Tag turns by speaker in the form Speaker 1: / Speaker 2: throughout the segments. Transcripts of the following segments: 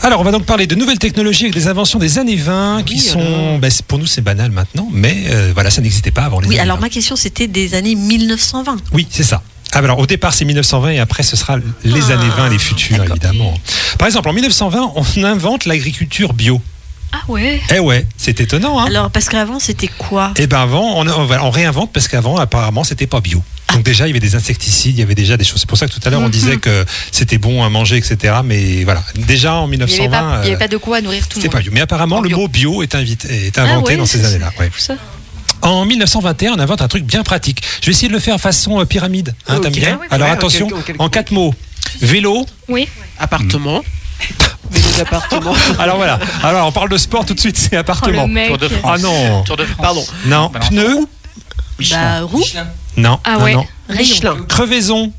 Speaker 1: Alors, on va donc parler de nouvelles technologies avec des inventions des années 20 qui sont... pour nous, c'est banal maintenant, mais voilà, ça n'existait pas avant les années 20.
Speaker 2: Oui, alors ma question, c'était des années 1920.
Speaker 1: Oui, c'est ça. Alors, au départ, c'est 1920 et après, ce sera les années 20, les futurs, évidemment. Par exemple, en 1920, on invente l'agriculture bio.
Speaker 3: Ah ouais.
Speaker 1: Eh ouais, c'est étonnant, hein.
Speaker 2: Alors, parce qu'avant, c'était quoi?
Speaker 1: Eh ben avant, on réinvente parce qu'avant, apparemment, c'était pas bio. Donc déjà, il y avait des insecticides, il y avait déjà des choses. C'est pour ça que tout à l'heure, on disait que c'était bon à manger, etc. Mais voilà, déjà en 1920...
Speaker 3: Il n'y avait pas de quoi nourrir tout le monde.
Speaker 1: C'était pas bio. Mais apparemment, le mot bio est inventé dans ces années-là. Ouais.
Speaker 3: Ça.
Speaker 1: En 1921, on invente un truc bien pratique. Je vais essayer de le faire façon pyramide. Hein, t'aimes bien? Alors attention, en 4 mots. Vélo.
Speaker 3: Oui.
Speaker 4: Appartement. Vélo d'appartement.
Speaker 1: Alors voilà. Alors on parle de sport tout de suite, c'est appartement.
Speaker 5: Tour de France.
Speaker 1: Ah non.
Speaker 5: Tour de France.
Speaker 4: Pardon.
Speaker 1: Non.
Speaker 5: Bah non.
Speaker 1: Pneu.
Speaker 2: Roue.
Speaker 1: Non.
Speaker 3: Ah
Speaker 1: non,
Speaker 3: ouais.
Speaker 1: non.
Speaker 4: Michelin.
Speaker 1: Crevaison.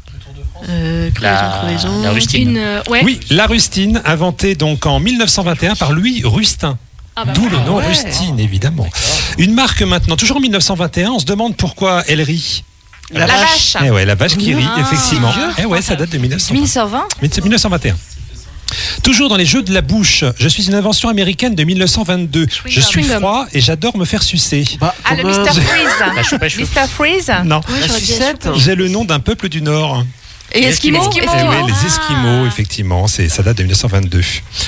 Speaker 2: Crevaison.
Speaker 5: La rustine.
Speaker 3: Ouais.
Speaker 1: Oui, la rustine, inventée donc en 1921 par Louis Rustin. D'où le nom Rustine, évidemment. Une marque maintenant, toujours en 1921, on se demande pourquoi elle rit.
Speaker 4: La vache.
Speaker 1: Eh ouais, la vache qui rit, effectivement. Eh ouais, ça date de 1920.
Speaker 3: 1920.
Speaker 1: Mais c'est 1921. Toujours dans les jeux de la bouche, je suis une invention américaine de 1922. Je suis froid et j'adore me faire sucer.
Speaker 3: Le Mr. Freeze.
Speaker 5: La choupe à chou.
Speaker 3: Mr. Freeze.
Speaker 1: Non,
Speaker 4: La sucette.
Speaker 1: j'ai le nom d'un peuple du Nord.
Speaker 3: Et Esquimaux.
Speaker 1: Eh oui, les Esquimaux, effectivement, ça date de 1922.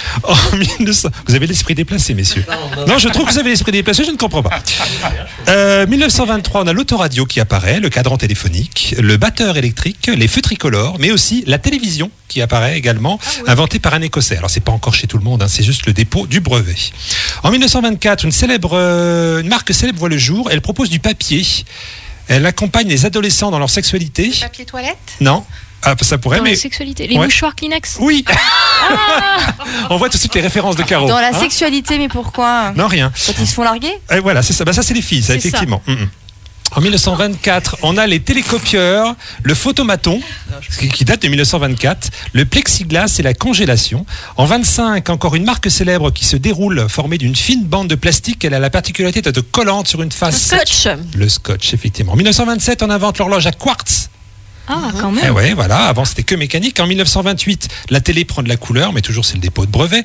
Speaker 1: Vous avez l'esprit déplacé, messieurs. Non, je trouve que vous avez l'esprit déplacé, je ne comprends pas. 1923, on a l'autoradio qui apparaît, le cadran téléphonique, le batteur électrique, les feux tricolores, mais aussi la télévision qui apparaît également, inventée par un Écossais. Alors, c'est pas encore chez tout le monde, hein, c'est juste le dépôt du brevet. En 1924, une marque célèbre voit le jour. Elle propose du papier. Elle accompagne les adolescents dans leur sexualité.
Speaker 3: Papier toilette.
Speaker 1: Non. Ah, ça pourrait,
Speaker 3: Dans
Speaker 1: mais...
Speaker 3: la sexualité. Les
Speaker 1: Ouais.
Speaker 3: mouchoirs Kleenex.
Speaker 1: Oui. On voit tout de suite les références de Caro.
Speaker 6: Dans la
Speaker 1: Hein
Speaker 6: sexualité, mais pourquoi?
Speaker 1: Non, rien.
Speaker 6: Quand ils se font larguer?
Speaker 1: Et voilà, c'est ça. Ça, c'est les filles, ça,
Speaker 3: C'est
Speaker 1: effectivement. En 1924, on a les télécopieurs, le photomaton, qui date de 1924, le plexiglas et la congélation. En 25, encore une marque célèbre qui se déroule, formée d'une fine bande de plastique. Elle a la particularité d'être collante sur une face.
Speaker 2: Scotch.
Speaker 1: Le scotch, effectivement. En 1927, on invente l'horloge à quartz.
Speaker 3: Ah, quand même.
Speaker 1: Eh ouais, voilà. Avant, c'était que mécanique. En 1928, la télé prend de la couleur, mais toujours c'est le dépôt de brevet.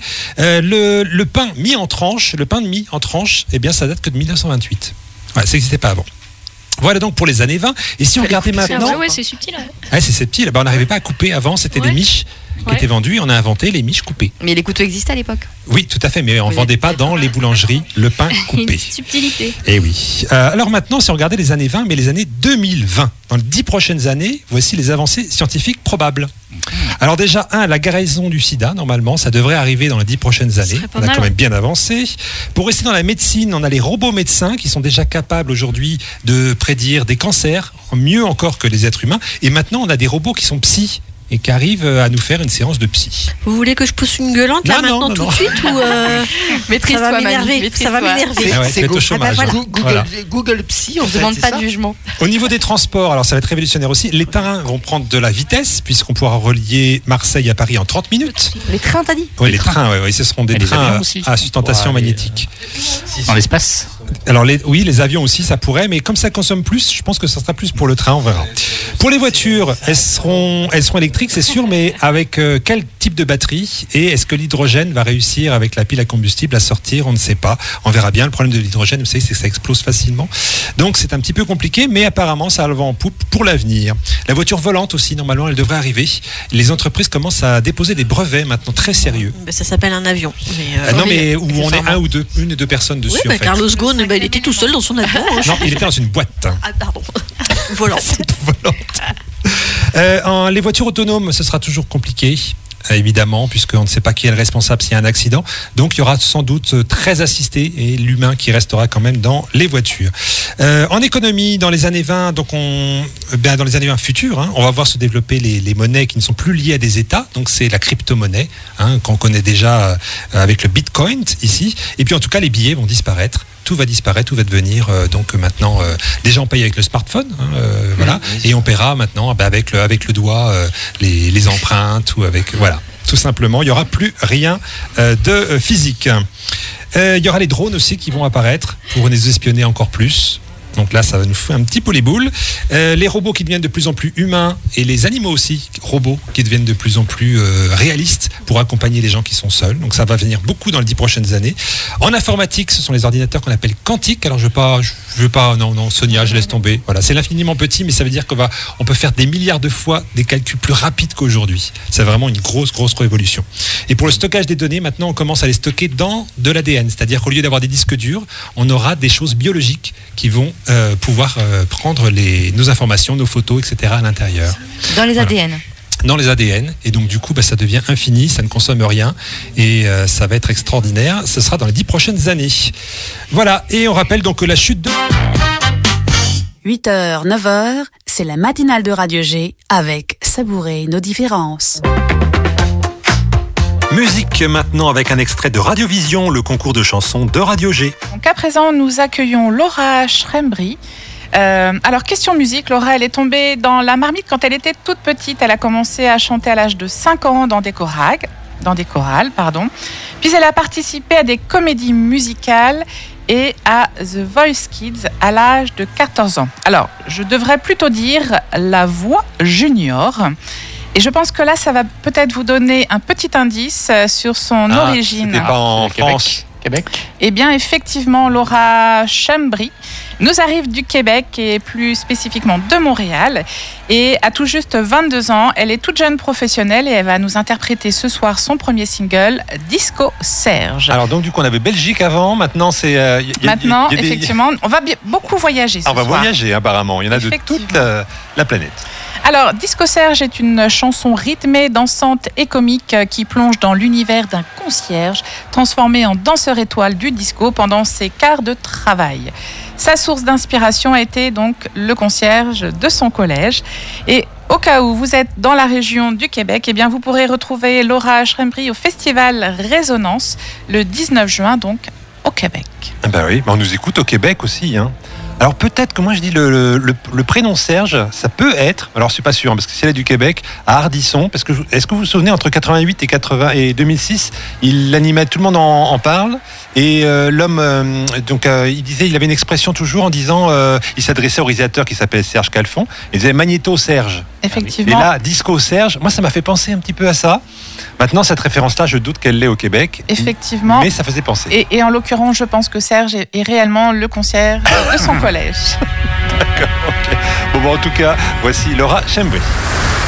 Speaker 1: Le pain mis en tranche, le pain de mie en tranche, eh bien, ça date que de 1928. Ouais, ça n'existait pas avant. Voilà donc pour les années 20. Et si on regardait maintenant,
Speaker 3: Ouais, c'est subtil. Ouais.
Speaker 1: c'est subtil. On n'arrivait pas à couper avant. C'était des miches qui étaient vendues. Et on a inventé les miches coupées.
Speaker 6: Mais les couteaux existaient à l'époque.
Speaker 1: Oui, tout à fait. Mais on ne vendait pas dans les boulangeries le pain coupé.
Speaker 3: Une subtilité.
Speaker 1: Eh oui. Alors maintenant, si on regardait les années 20, mais les années 2020, dans les 10 prochaines années, voici les avancées scientifiques probables. Alors déjà, la guérison du sida, normalement, ça devrait arriver dans les 10 prochaines années.
Speaker 3: serait pas
Speaker 1: On a
Speaker 3: mal.
Speaker 1: quand même bien avancé. Pour rester dans la médecine, on a les robots médecins qui sont déjà capables aujourd'hui de prédire des cancers, mieux encore que les êtres humains. Et maintenant, on a des robots qui sont psy et qui arrivent à nous faire une séance de psy.
Speaker 2: Vous voulez que je pousse une gueulante là maintenant tout de suite ou ça va
Speaker 6: Maîtrise-toi,
Speaker 2: m'énerver.
Speaker 6: Manu,
Speaker 2: Ça va m'énerver.
Speaker 1: Ah ouais, c'est au
Speaker 4: Google,
Speaker 1: chômage.
Speaker 2: voilà.
Speaker 1: Voilà.
Speaker 4: Google Psy, on
Speaker 6: demande pas de jugement.
Speaker 1: Au niveau des transports, alors ça va être révolutionnaire aussi. Les trains vont prendre de la vitesse puisqu'on pourra relier Marseille à Paris en 30 minutes.
Speaker 6: Les trains, t'as dit?
Speaker 1: Oui, les trains, ouais, ce seront des
Speaker 5: Et les
Speaker 1: trains
Speaker 5: avions aussi.
Speaker 1: à sustentation
Speaker 5: Ouais,
Speaker 1: magnétique.
Speaker 5: Dans l'espace.
Speaker 1: Alors les avions aussi, ça pourrait, mais comme ça consomme plus, je pense que ça sera plus pour le train, on verra. Pour les voitures, elles seront électriques, c'est sûr, mais avec quel type de batterie? Et est-ce que l'hydrogène va réussir avec la pile à combustible à sortir? On ne sait pas. On verra bien. Le problème de l'hydrogène, vous savez, c'est que ça explose facilement. Donc c'est un petit peu compliqué, mais apparemment ça a le vent en poupe pour l'avenir. La voiture volante aussi, normalement, elle devrait arriver. Les entreprises commencent à déposer des brevets maintenant très sérieux.
Speaker 2: Ça s'appelle un avion.
Speaker 1: Non, mais où on est une ou deux personnes dessus.
Speaker 2: Oui,
Speaker 1: en fait.
Speaker 2: Carlos Ghosn, il était tout seul dans son avion.
Speaker 1: Non, il était dans une boîte.
Speaker 2: Ah, pardon. Volant.
Speaker 1: Les voitures autonomes, ce sera toujours compliqué. Évidemment, puisqu'on ne sait pas qui est le responsable s'il y a un accident. Donc, il y aura sans doute très assisté et l'humain qui restera quand même dans les voitures. En économie, dans les années 20, donc dans les années 20 futures, on va voir se développer les monnaies qui ne sont plus liées à des États. Donc, c'est la crypto-monnaie, qu'on connaît déjà avec le Bitcoin ici. Et puis, en tout cas, les billets vont disparaître. Tout va disparaître, tout va devenir donc maintenant déjà on paye avec le smartphone, voilà, et on paiera maintenant avec le doigt les empreintes ou avec voilà, tout simplement, il n'y aura plus rien de physique. Il y aura les drones aussi qui vont apparaître pour nous espionner encore plus. Donc là, ça va nous faire un petit peu les boules. Les robots qui deviennent de plus en plus humains et les animaux aussi, robots qui deviennent de plus en plus réalistes pour accompagner les gens qui sont seuls. Donc ça va venir beaucoup dans les 10 prochaines années. En informatique, ce sont les ordinateurs qu'on appelle quantiques. Alors je veux pas, non, Sonia, je laisse tomber. Voilà, c'est l'infiniment petit, mais ça veut dire on peut faire des milliards de fois des calculs plus rapides qu'aujourd'hui. C'est vraiment une grosse révolution. Et pour le stockage des données, maintenant, on commence à les stocker dans de l'ADN. C'est-à-dire qu'au lieu d'avoir des disques durs, on aura des choses biologiques qui vont pouvoir prendre nos informations, nos photos, etc. à l'intérieur.
Speaker 6: Dans les ADN.
Speaker 1: Dans les ADN, et donc du coup ça devient infini, ça ne consomme rien et ça va être extraordinaire. Ce sera dans les 10 prochaines années. Voilà, et on rappelle donc que la chute de
Speaker 5: 8h, 9h, c'est la matinale de Radio G avec Savourer nos différences.
Speaker 1: Musique maintenant avec un extrait de Radiovision, le concours de chansons de Radio G.
Speaker 7: Donc à présent, nous accueillons Laura Schrembry. Alors, question musique, Laura, elle est tombée dans la marmite quand elle était toute petite. Elle a commencé à chanter à l'âge de 5 ans dans des chorales. Puis elle a participé à des comédies musicales et à The Voice Kids à l'âge de 14 ans. Alors, je devrais plutôt dire la voix junior. Et je pense que là, ça va peut-être vous donner un petit indice sur son origine.
Speaker 1: C'était pas en France.
Speaker 4: Québec.
Speaker 7: Eh bien, effectivement, Laura Schrembry nous arrive du Québec et plus spécifiquement de Montréal. Et à tout juste 22 ans, elle est toute jeune professionnelle et elle va nous interpréter ce soir son premier single, Disco Serge.
Speaker 1: Alors donc du coup, on avait Belgique avant, maintenant c'est...
Speaker 7: Maintenant, effectivement, on va beaucoup voyager ce soir.
Speaker 1: On va voyager apparemment, il y en a de toute la planète.
Speaker 7: Alors, Disco Serge est une chanson rythmée, dansante et comique qui plonge dans l'univers d'un concierge transformé en danseur étoile du disco pendant ses quarts de travail. Sa source d'inspiration a été donc le concierge de son collège. Et au cas où vous êtes dans la région du Québec, eh bien vous pourrez retrouver Laura Schrembry au festival Résonance le 19 juin, donc au Québec.
Speaker 1: Ben oui, on nous écoute au Québec aussi, hein. Alors peut-être que moi je dis le prénom Serge, ça peut être, alors je suis pas sûr, parce que c'est là du Québec, à Ardisson, parce que est-ce que vous vous souvenez, entre 88 et 2006, il animait, tout le monde en parle, et l'homme, il disait, il avait une expression toujours en disant, il s'adressait au réalisateur qui s'appelle Serge Calfon, il disait Magnéto Serge.
Speaker 7: Effectivement.
Speaker 1: Et là, Disco Serge, moi ça m'a fait penser un petit peu à ça. Maintenant, cette référence-là, je doute qu'elle l'ait au Québec.
Speaker 7: Effectivement.
Speaker 1: Mais ça faisait penser.
Speaker 7: Et en l'occurrence, je pense que Serge est réellement le concierge de son collège.
Speaker 1: D'accord, ok. Bon, en tout cas, voici Laura Schrembry.